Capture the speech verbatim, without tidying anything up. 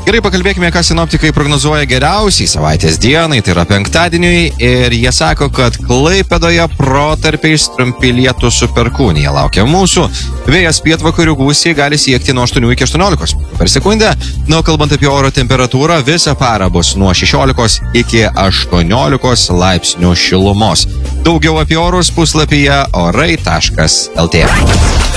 Gerai, pakalbėkime, ką sinoptikai prognozuoja geriausiai savaitės dienai, tai yra penktadieniui, ir jie sako, kad Klaipėdoje protarpiais trumpi lietūs su perkūnija laukia mūsų. Vėjas pietvakarių gūsiai gali siekti nuo aštuonių iki aštuoniolikos per sekundę. Na, kalbant apie oro temperatūrą, visą parą bus nuo šešiolikos iki aštuoniolikos laipsnių šilumos. Daugiau apie orus puslapyje orai taškas lt.